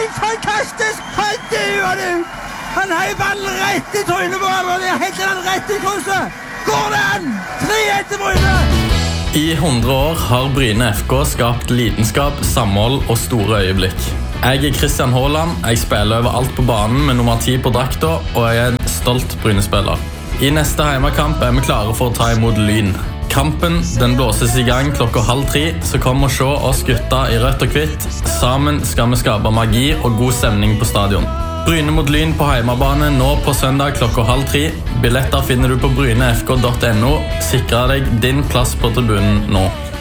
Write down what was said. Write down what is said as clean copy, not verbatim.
helt fantastisk! Han døde du! Han heiv ballen rett i trynet på han, og det helt til han rett i krysset! Går det an? 3-1 til Bryne! I 100 år har Bryne FK skapt lidenskap, samhold og store øyeblikk. Jeg er Christian Haaland, jeg spiller overalt på banen med nummer 10 på drakta, og jeg er en stolt Bryne-spiller. I neste heimekamp er vi klare for å ta imot Lyn. Kampen den blåses i gang 2:30, så kom og se oss gutter i rødt og hvitt. Sammen skal vi skape magi og god stemning på stadion. Bryne mot Lyn på heimebane nå på søndag 2:30. Billetter finner du på brynefk.no. Sikre deg din plass på tribunen nå.